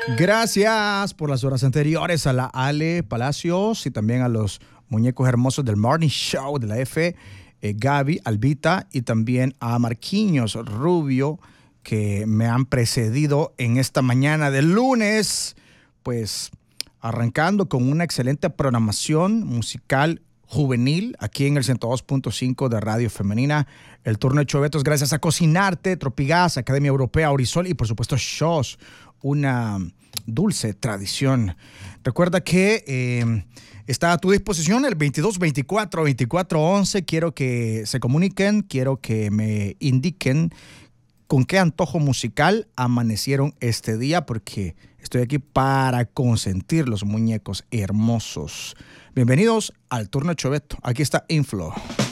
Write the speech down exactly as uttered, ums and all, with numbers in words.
Gracias por las horas anteriores a la Ale Palacios y también a los muñecos hermosos del Morning Show de la F, eh, Gaby, Albita y también a Marquinhos Rubio, que me han precedido en esta mañana de lunes, pues arrancando con una excelente programación musical juvenil aquí en el ciento dos punto cinco de Radio Femenina. El turno de Chovetos, gracias a Cocinarte, Tropigas, Academia Europea, Orisol y por supuesto Shows, una dulce tradición. Recuerda que eh, está a tu disposición el veintidós veinticuatro veinticuatro once. Quiero que se comuniquen, quiero que me indiquen con qué antojo musical amanecieron este día, porque estoy aquí para consentir los muñecos hermosos. Bienvenidos al turno de Choveto. Aquí está Inflow.